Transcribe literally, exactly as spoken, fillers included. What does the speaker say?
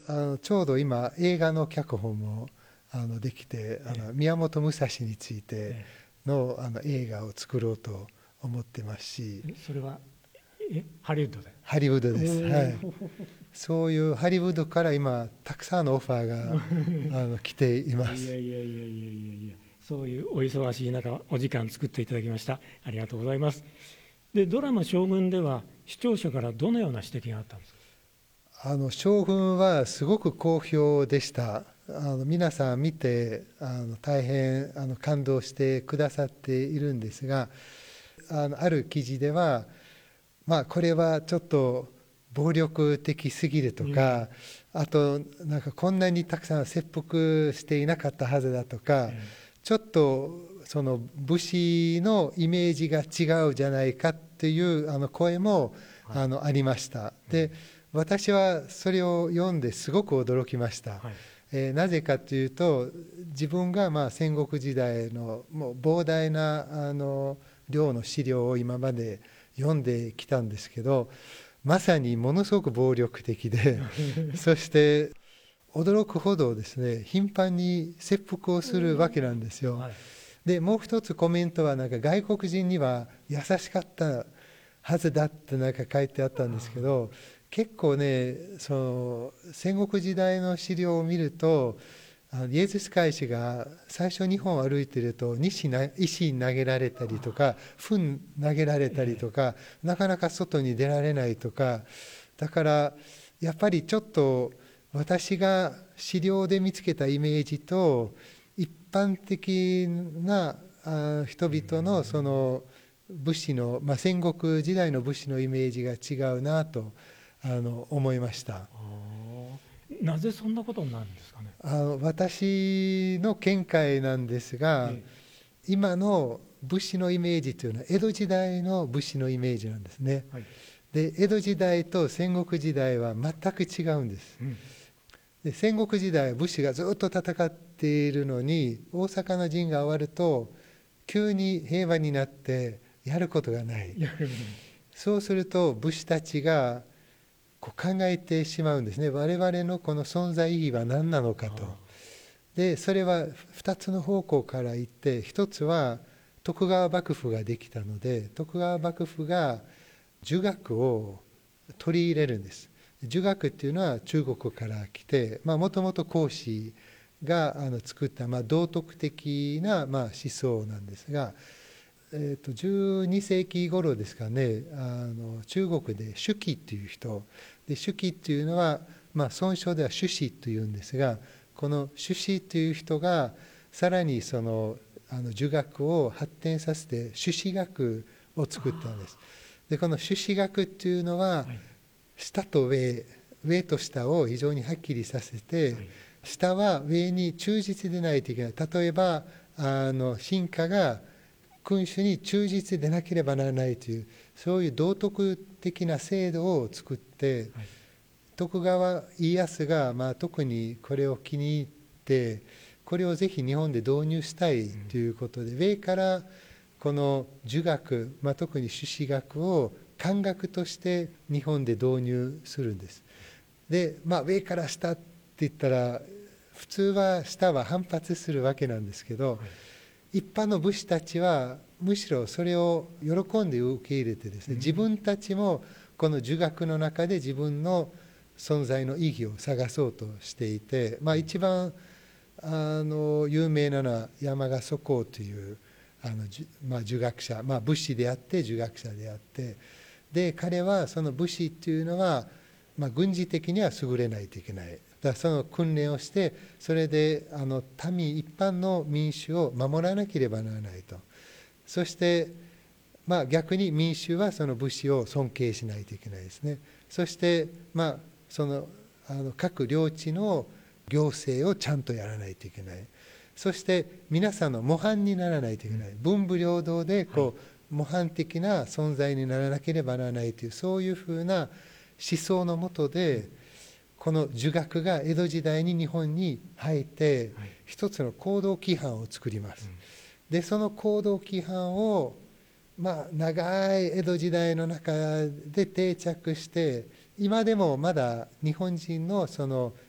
あのちょうど今映画の脚本もあのできて、あの宮本武蔵についての、あの映画を作ろうと思ってますし。 それはえハリウッドで？ ハリウッドです、はい、そういうハリウッドから今たくさんのオファーがあの来ています。 いやいやいやいやいやいや、そういうお忙しい中お時間作っていただきました。ありがとうございます。でドラマ将軍では視聴者からどのような指摘があったんですか？ あの将軍はすごく好評でした。あの皆さん見てあの大変あの感動してくださっているんですが、あのある記事では、まあ、これはちょっと暴力的すぎるとか、うん、あとなんかこんなにたくさん切腹していなかったはずだとか、うん、ちょっとその武士のイメージが違うじゃないかっていうあの声も、はい、あのありました。で、私はそれを読んですごく驚きました。はい、えー、なぜかというと、自分がまあ戦国時代のもう膨大なあの量の資料を今まで読んできたんですけど、まさにものすごく暴力的でそして驚くほどですね、頻繁に切腹をするわけなんですよ。はい、でもう一つコメントはなんか外国人には優しかったはずだってなんか書いてあったんですけど、結構ね、その戦国時代の資料を見ると、イエズス会士が最初日本を歩いていると石に投げられたりとか糞投げられたりとか、なかなか外に出られないとか、だからやっぱりちょっと私が資料で見つけたイメージと一般的な人々のその武士の、まあ、戦国時代の武士のイメージが違うなとあの思いました。 なぜそんなことになるんですかね。 あの私の見解なんですが、ええ、今の武士のイメージというのは江戸時代の武士のイメージなんですね。はい、で江戸時代と戦国時代は全く違うんです。うん、で戦国時代は武士がずっと戦っているのに、大阪の陣が終わると急に平和になってやることがない。そうすると武士たちがこう考えてしまうんですね。我々のこの存在意義は何なのかと。でそれはふたつの方向から言って、ひとつは徳川幕府ができたので、徳川幕府が儒学を取り入れるんです。儒学っていうのは中国から来て、もともと孔子があの作った、まあ、道徳的な、まあ、思想なんですが、えー、とじゅうに世紀頃ですかね、あの中国で朱熹っていう人で、朱熹っていうのは、まあ、尊称では朱子というんですが、この朱子という人がさらにそのあの儒学を発展させて朱子学を作ったんです。でこの朱子学っていうのは、下と上上と下を非常にはっきりさせて、下は上に忠実でないといけない。例えばあの臣下が君主に忠実でなければならないという、そういう道徳的な制度を作って、はい、徳川家康が、まあ、特にこれを気に入って、これをぜひ日本で導入したいということで、うん、上からこの儒学、まあ、特に朱子学を漢学として日本で導入するんです。で、まあ、上から下って言ったら普通は下は反発するわけなんですけど、はい、一般の武士たちはむしろそれを喜んで受け入れてですね、自分たちもこの儒学の中で自分の存在の意義を探そうとしていて、まあ、一番あの有名なのは山賀祖公というあの、まあ、儒学者、まあ、武士であって儒学者であって、で彼はその武士っていうのは、まあ、軍事的には優れないといけない。だからその訓練をして、それであの民一般の民衆を守らなければならないと。そして、まあ、逆に民衆はその武士を尊敬しないといけないですね。そして、まあ、そのあの各領地の行政をちゃんとやらないといけない。そして皆さんの模範にならないといけない。文武両道でこう、はい、模範的な存在にならなければならないという、そういうふうな思想のもとで、この儒学が江戸時代に日本に入って、はい、一つの行動規範を作ります。でその行動規範を、まあ、長い江戸時代の中で定着して、今でもまだ日本人のその